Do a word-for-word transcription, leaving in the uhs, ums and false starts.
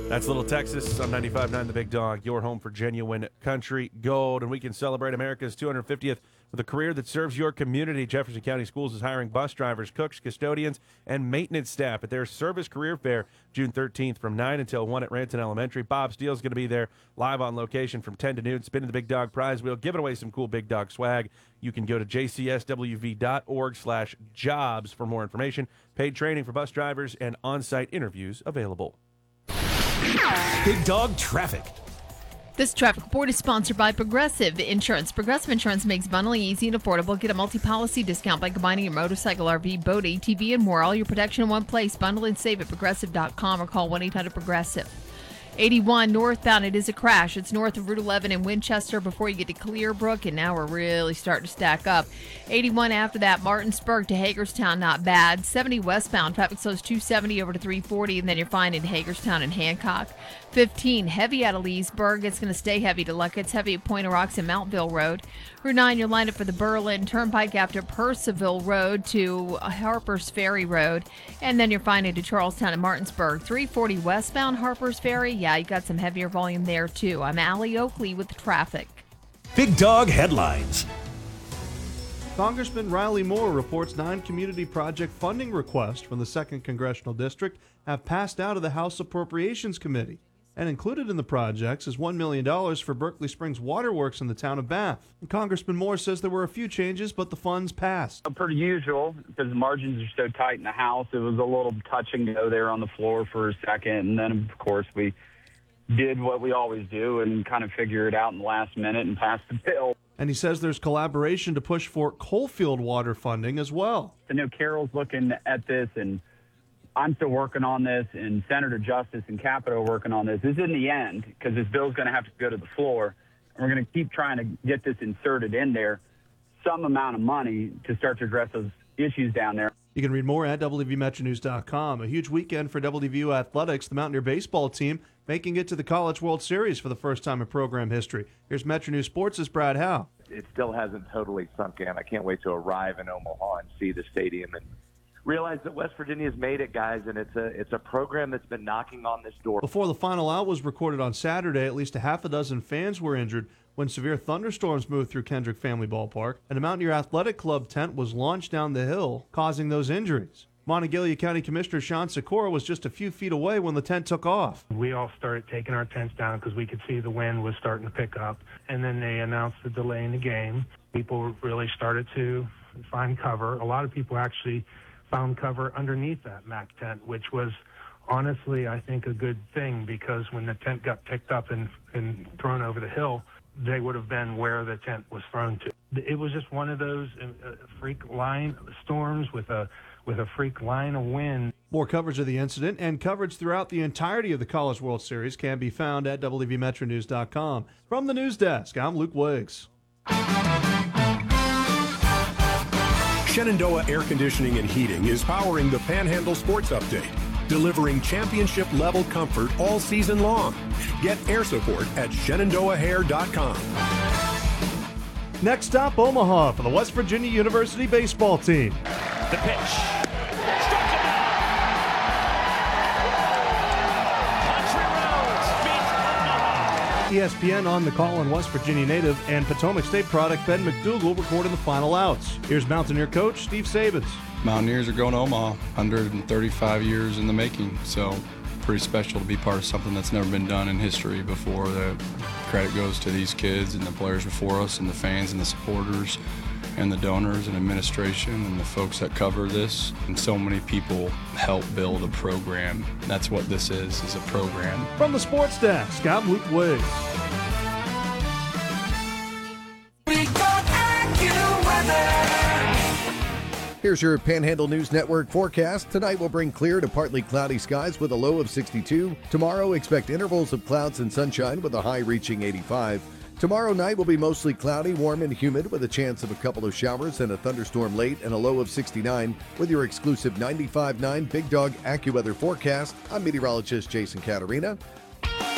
That's Little Texas on ninety-five point nine The Big Dog, your home for genuine country gold. And we can celebrate America's two hundred fiftieth with a career that serves your community. Jefferson County Schools is hiring bus drivers, cooks, custodians, and maintenance staff at their Service Career Fair June thirteenth from nine until one at Ranton Elementary. Bob Steele's going to be there live on location from ten to noon, spinning the Big Dog prize wheel, giving away some cool Big Dog swag. You can go to jcswv.org slash jobs for more information. Paid training for bus drivers and on-site interviews available. Big Dog Traffic. This traffic report is sponsored by Progressive Insurance. Progressive Insurance makes bundling easy and affordable. Get a multi-policy discount by combining your motorcycle, R V, boat, A T V, and more. All your protection in one place. Bundle and save at progressive dot com or call one eight hundred progressive. eighty-one northbound, it is a crash. It's north of Route eleven in Winchester before you get to Clearbrook, and now we're really starting to stack up. eighty-one after that, Martinsburg to Hagerstown, not bad. seventy westbound, traffic slows two seventy over to three forty, and then you're fine in Hagerstown and Hancock. fifteen, heavy out of Leesburg. It's going to stay heavy to Luck. It's heavy at Point of Rocks and Mountville Road. Route nine, you're lined up for the Berlin Turnpike after Percival Road to Harper's Ferry Road. And then you're fine into Charlestown and Martinsburg. three forty westbound, Harper's Ferry. Yeah, you got some heavier volume there, too. I'm Allie Oakley with the traffic. Big Dog Headlines. Congressman Riley Moore reports nine community project funding requests from the second Congressional District have passed out of the House Appropriations Committee. And included in the projects is one million dollars for Berkeley Springs Waterworks in the town of Bath. And Congressman Moore says there were a few changes, but the funds passed. Per usual, because the margins are so tight in the House, it was a little touch and go there on the floor for a second. And then, of course, we did what we always do and kind of figure it out in the last minute and pass the bill. And he says there's collaboration to push for Coalfield water funding as well. I know Carol's looking at this, and I'm still working on this, and Senator Justice and Capito are working on this. This is in the end, because this bill's going to have to go to the floor, and we're going to keep trying to get this inserted in there, some amount of money to start to address those issues down there. You can read more at W V Metro News dot com. A huge weekend for W V U Athletics. The Mountaineer baseball team making it to the College World Series for the first time in program history. Here's Metro News Sports' Brad Howe. It still hasn't totally sunk in. I can't wait to arrive in Omaha and see the stadium and realize that West Virginia's made it, guys, and it's a it's a program that's been knocking on this door. Before the final out was recorded on Saturday, at least a half a dozen fans were injured when severe thunderstorms moved through Kendrick Family Ballpark, and a Mountaineer Athletic Club tent was launched down the hill, causing those injuries. Monongalia County Commissioner Sean Sikora was just a few feet away when the tent took off. We all started taking our tents down because we could see the wind was starting to pick up, and then they announced the delay in the game. People really started to find cover. A lot of people actually found cover underneath that M A C tent, which was honestly, I think, a good thing, because when the tent got picked up and, and thrown over the hill, they would have been where the tent was thrown to. It was just one of those uh, freak line storms with a with a freak line of wind. More coverage of the incident and coverage throughout the entirety of the College World Series can be found at W V Metro News dot com. From the news desk, I'm Luke Wiggs. Shenandoah Air Conditioning and Heating is powering the Panhandle Sports Update, delivering championship-level comfort all season long. Get air support at Shenandoah Hair dot com. Next stop, Omaha for the West Virginia University baseball team. The pitch. Struck him out. Country Roads beats Omaha. E S P N on the call on West Virginia native and Potomac State product Ben McDougal recording the final outs. Here's Mountaineer coach Steve Sabins. Mountaineers are going to Omaha, one hundred thirty-five years in the making, so pretty special to be part of something that's never been done in history before. The credit goes to these kids and the players before us and the fans and the supporters and the donors and administration and the folks that cover this. And so many people help build a program. That's what this is, is a program. From the sports desk, I'm Luke Wiggs. Here's your Panhandle News Network forecast. Tonight will bring clear to partly cloudy skies with a low of sixty-two. Tomorrow, expect intervals of clouds and sunshine with a high reaching eighty-five. Tomorrow night will be mostly cloudy, warm, and humid with a chance of a couple of showers and a thunderstorm late and a low of sixty-nine. With your exclusive ninety-five point nine Big Dog AccuWeather forecast, I'm meteorologist Jason Caterina.